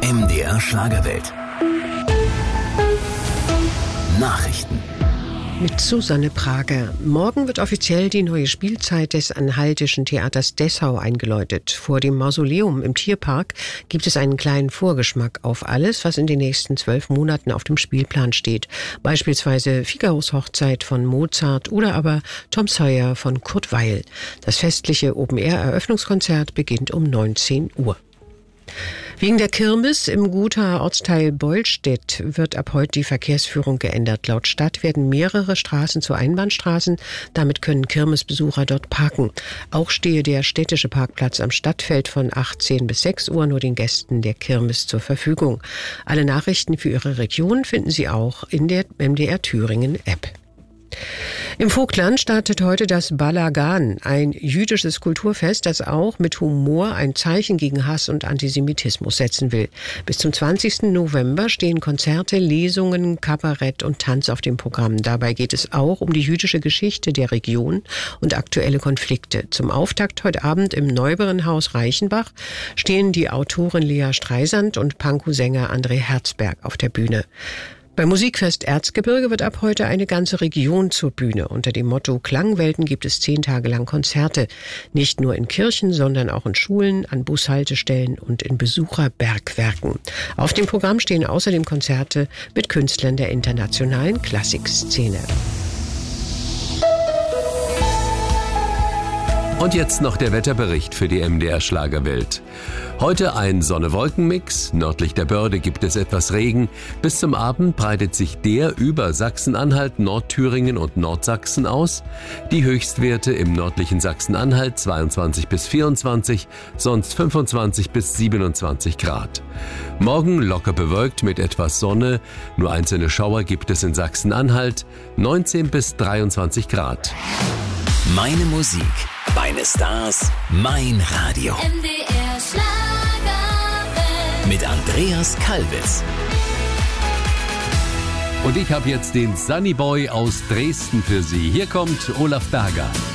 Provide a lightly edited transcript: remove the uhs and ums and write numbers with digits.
MDR Schlagerwelt. Nachrichten. Mit Susanne Prager. Morgen wird offiziell die neue Spielzeit des Anhaltischen Theaters Dessau eingeläutet. Vor dem Mausoleum im Tierpark gibt es einen kleinen Vorgeschmack auf alles, was in den nächsten 12 Monaten auf dem Spielplan steht. Beispielsweise Figaros Hochzeit von Mozart oder aber Tom Sawyer von Kurt Weill. Das festliche Open-Air-Eröffnungskonzert beginnt um 19 Uhr. Wegen der Kirmes im Gothaer Ortsteil Beulstedt wird ab heute die Verkehrsführung geändert. Laut Stadt werden mehrere Straßen zu Einbahnstraßen. Damit können Kirmesbesucher dort parken. Auch stehe der städtische Parkplatz am Stadtfeld von 18 bis 6 Uhr nur den Gästen der Kirmes zur Verfügung. Alle Nachrichten für Ihre Region finden Sie auch in der MDR Thüringen App. Im Vogtland startet heute das Balagan, ein jüdisches Kulturfest, das auch mit Humor ein Zeichen gegen Hass und Antisemitismus setzen will. Bis zum 20. November stehen Konzerte, Lesungen, Kabarett und Tanz auf dem Programm. Dabei geht es auch um die jüdische Geschichte der Region und aktuelle Konflikte. Zum Auftakt heute Abend im Neuberenhaus Reichenbach stehen die Autorin Lea Streisand und Pankow-Sänger André Herzberg auf der Bühne. Beim Musikfest Erzgebirge wird ab heute eine ganze Region zur Bühne. Unter dem Motto Klangwelten gibt es 10 Tage lang Konzerte. Nicht nur in Kirchen, sondern auch in Schulen, an Bushaltestellen und in Besucherbergwerken. Auf dem Programm stehen außerdem Konzerte mit Künstlern der internationalen Klassikszene. Und jetzt noch der Wetterbericht für die MDR Schlagerwelt. Heute ein Sonne-Wolken-Mix. Nördlich der Börde gibt es etwas Regen. Bis zum Abend breitet sich der über Sachsen-Anhalt, Nordthüringen und Nordsachsen aus. Die Höchstwerte im nördlichen Sachsen-Anhalt 22 bis 24, sonst 25 bis 27 Grad. Morgen locker bewölkt mit etwas Sonne. Nur einzelne Schauer gibt es in Sachsen-Anhalt. 19 bis 23 Grad. Meine Musik, meine Stars, mein Radio. MDR Schlagerwelt. Mit Andreas Kalwitz. Und ich habe jetzt den Sunny Boy aus Dresden für Sie. Hier kommt Olaf Berger.